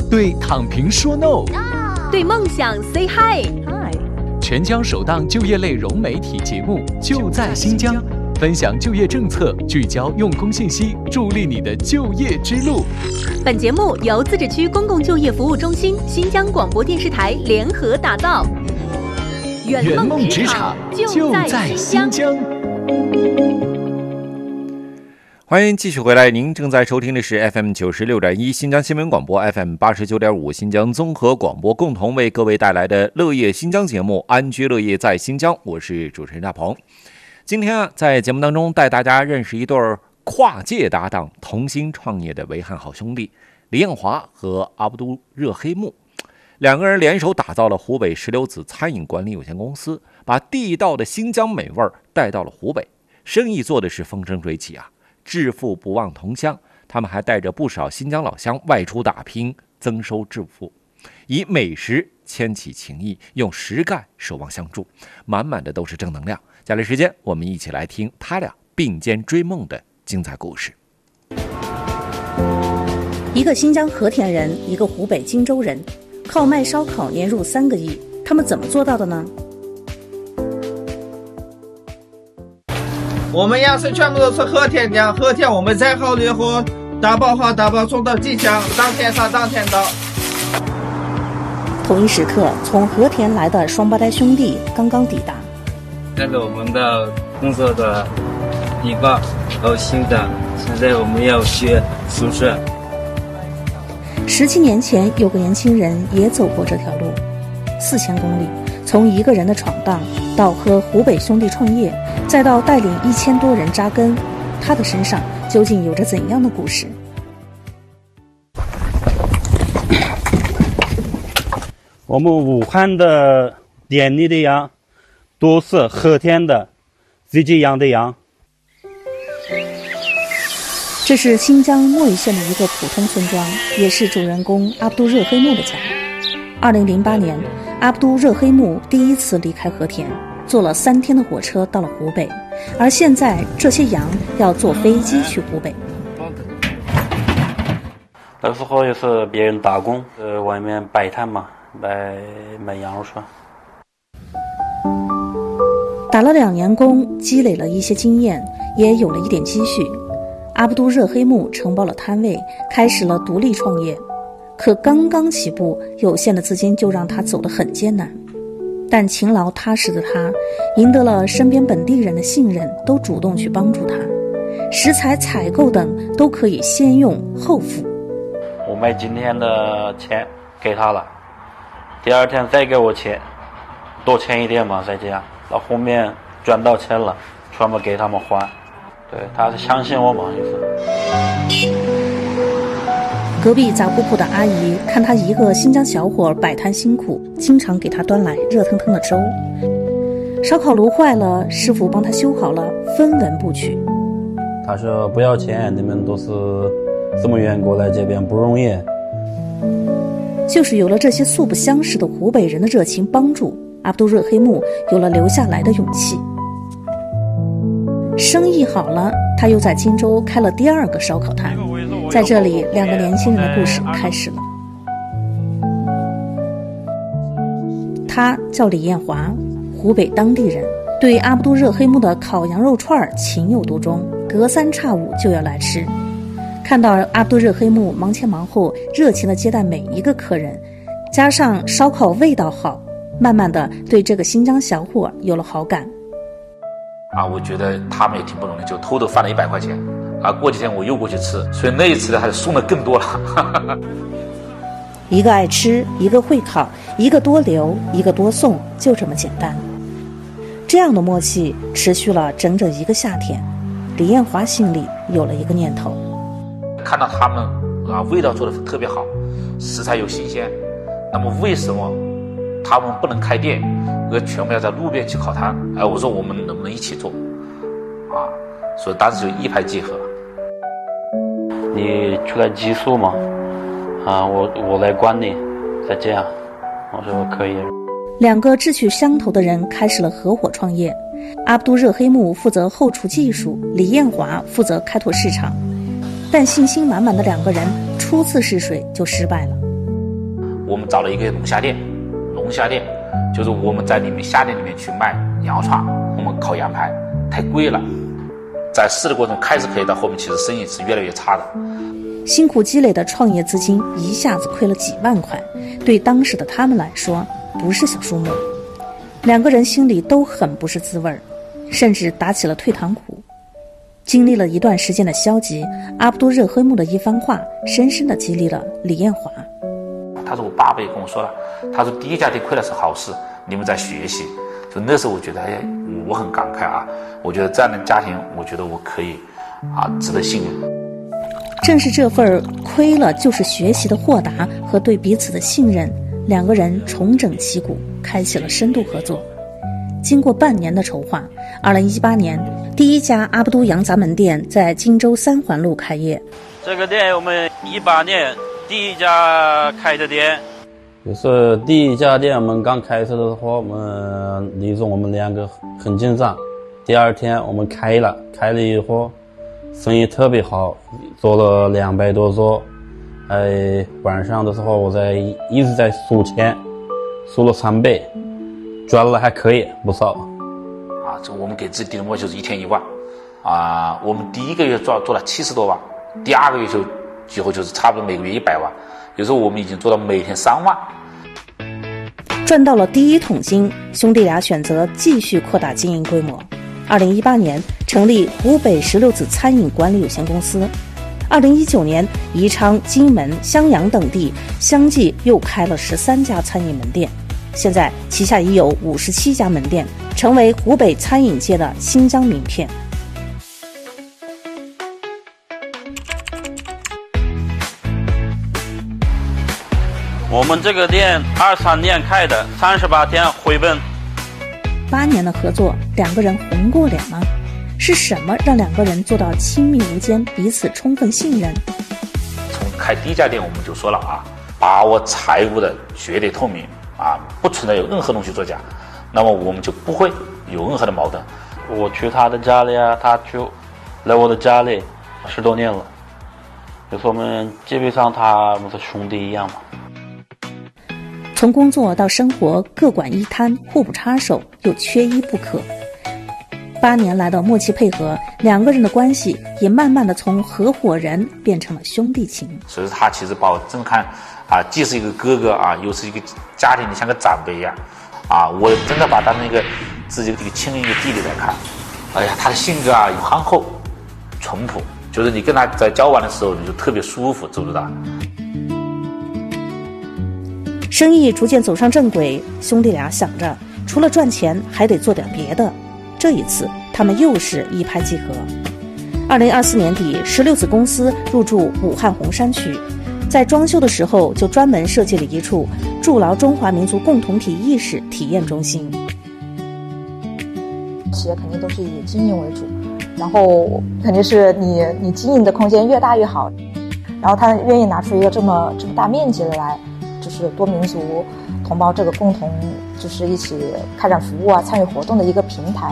对躺平说 no， 对梦想 say hi。 全疆首档就业类融媒体节目就在新疆，分享就业政策，聚焦用工信息，助力你的就业之路。 本节目由自治区公共就业服务中心、新疆广播电视台联合打造。 圆梦职场就在新疆。 欢迎继续回来，您正在收听的是 FM 96.1新疆新闻广播， FM 89.5新疆综合广播，共同为各位带来的乐业新疆节目，安居乐业在新疆。我是主持人大鹏。今天在节目当中带大家认识一对跨界搭档，同心创业的维汉好兄弟李艳华和阿卜杜热黑木。两个人联手打造了湖北石榴子餐饮管理有限公司，把地道的新疆美味带到了湖北，生意做的是风生水起啊！致富不忘同乡，他们还带着不少新疆老乡外出打拼，增收致富，以美食牵起情谊，用实干守望相助，满满的都是正能量。接下来时间，我们一起来听他俩并肩追梦的精彩故事。 一个新疆和田人，一个湖北荆州人，靠卖烧烤年入3个亿，他们怎么做到的呢？ 我们养殖全部都是和田养，和田我们再好绿货，大包好大包送到机箱，当天上当天到。 同一时刻，从和田来的双胞胎兄弟刚刚抵达。 这是我们的工作的地方和新的，现在我们要学宿舍。 17年前，有个年轻人也走过这条路，4000公里，从一个人的闯荡到和湖北兄弟创业，再到带领1000多人扎根，他的身上究竟有着怎样的故事？ 我们武汉的店里的羊都是和田的，自己养的羊。 这是新疆莫宜县的一个普通村庄，也是主人公阿卜杜热黑木的家。2008年，阿卜杜热黑木第一次离开和田，坐了3天的火车到了湖北，而现在这些羊要坐飞机去湖北。 那时候也是别人打工，外面摆摊嘛，卖羊肉串。 打了2年工，积累了一些经验，也有了一点积蓄。阿卜杜热黑木承包了摊位，开始了独立创业。可刚刚起步，有限的资金就让他走得很艰难。但勤劳踏实的他，赢得了身边本地人的信任，都主动去帮助他。食材采购等都可以先用后付。 我买今天的钱给他了，第2天再给我钱，多钱一点嘛，再这样。到后面赚到钱了，全部给他们还。对，他是相信我嘛，就是。 隔壁杂货铺的阿姨看他一个新疆小伙摆摊辛苦，经常给他端来热腾腾的粥。烧烤炉坏了，师傅帮他修好了，分文不取。 他说不要钱，你们都是这么远过来这边不容易。 就是有了这些素不相识的湖北人的热情帮助，阿卜杜热黑木有了留下来的勇气。生意好了，他又在荆州开了第2个烧烤摊。在这里，2个年轻人的故事开始了。他叫李艳华，湖北当地人，对阿卜杜热黑木的烤羊肉串情有独钟，隔3差5就要来吃。看到阿卜杜热黑木忙前忙后，热情地接待每一个客人，加上烧烤味道好，慢慢的对这个新疆小伙有了好感。 我觉得他们也挺不容易，就偷偷翻了100块钱过几天我又过去吃，所以那一次呢还送的更多了。 一个爱吃，一个会烤，一个多留，一个多送，就这么简单。这样的默契持续了整整1个夏天，李艳华心里有了一个念头， 看到他们味道做的特别好，食材又新鲜，那么为什么他们不能开店，而全部要在路边去烤摊？我说我们能不能一起做所以当时就一拍即合。 你出来寄宿嘛？我来管理，再这样，我说可以。 2个志趣相投的人开始了合伙创业，阿卜杜热黑木负责后厨技术，李艳华负责开拓市场。但信心满满的2个人初次试水就失败了。 我们找了一个龙虾店，就是我们在里面虾店里面去卖羊肉串，我们烤羊排太贵了，在试的过程开始可以，到后面其实生意是越来越差的。 辛苦积累的创业资金一下子亏了几万块，对当时的他们来说不是小数目。两个人心里都很不是滋味儿，甚至打起了退堂鼓。经历了一段时间的消极，阿卜杜热黑木的一番话深深地激励了李艳华。 他说我爸爸也跟我说了，他说第一家店亏了是好事，你们在学习。就那时候我觉得我很感慨啊，我觉得这样的家庭，我觉得我可以值得信任。 正是这份亏了就是学习的豁达和对彼此的信任，两个人重整旗鼓，开启了深度合作。经过半年的筹划，2018年第一家阿卜杜羊杂门店在荆州三环路开业。 这个店我们18年第一家开的店， 就是第一家店我们刚开始的时候，李总我们两个很紧张。第二天我们开了以后，生意特别好，做了200多桌。晚上的时候我一直在数钱，数了3倍，赚了还可以不少。 这我们给自己定的目标就是1天1万。我们第一个月做了70多万，第二个月几乎就是差不多每个月100万，有时候我们已经做到每天3万。 赚到了第一桶金，兄弟俩选择继续扩大经营规模。2018年成立湖北16子餐饮管理有限公司。2019年，宜昌、荆门、襄阳等地相继又开了13家餐饮门店，现在旗下已有57家门店，成为湖北餐饮界的新疆名片。 我们这个店23年开的，38天回本。 8年的合作，两个人红过脸吗？是什么让两个人做到亲密无间，彼此充分信任？ 从开第一家店我们就说了把握财务的绝对透明不存在有任何东西作假，那么我们就不会有任何的矛盾。 我去他的家里他就来我的家里10多年了，就是我们基本上他们的兄弟一样嘛。 从工作到生活各管一摊，互不插手，又缺一不可。8年来的默契配合，两个人的关系也慢慢的从合伙人变成了兄弟情。 所以说他其实把我真看既是一个哥哥又是一个家庭里像个长辈一样我真的把他那个自己的一个亲人一个弟弟来看。他的性格憨厚淳朴，就是你跟他在交往的时候你就特别舒服，知不知道？ 生意逐渐走上正轨，兄弟俩想着除了赚钱还得做点别的。这一次他们又是一拍即合。2024年底，16子公司入驻武汉洪山区，在装修的时候就专门设计了一处筑牢中华民族共同体意识体验中心。 企业肯定都是以经营为主，然后肯定是你经营的空间越大越好，然后他愿意拿出一个这么大面积的来，就是多民族同胞这个共同就是一起开展服务参与活动的一个平台。